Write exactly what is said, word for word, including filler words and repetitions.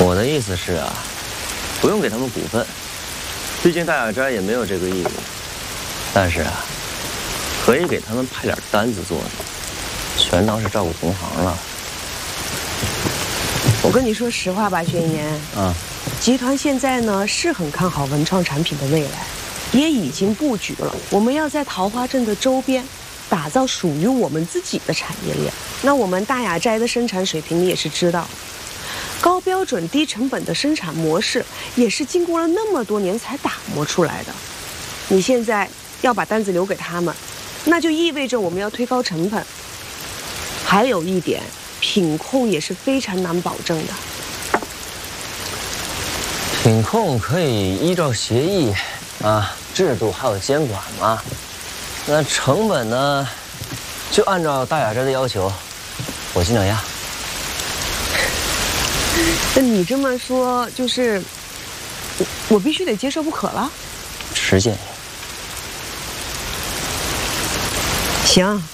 我的意思是啊，不用给他们股份，毕竟大雅斋也没有这个义务。但是啊，可以给他们派点单子做的，全当是照顾同行了。 我跟你说实话吧，宣言。 啊， 集团现在呢是很看好文创产品的未来，也已经布局了。我们要在桃花镇的周边，打造属于我们自己的产业链。那我们大雅斋的生产水平你也是知道。 高标准、低成本的生产模式，也是经过了那么多年才打磨出来的。你现在要把单子留给他们，那就意味着我们要推高成本。还有一点，品控也是非常难保证的。 品控可以依照协议啊、制度还有监管嘛。那成本呢，就按照大雅斋的要求，我尽量压。 那你这么说，就是我我必须得接受不可了。 实践。 行。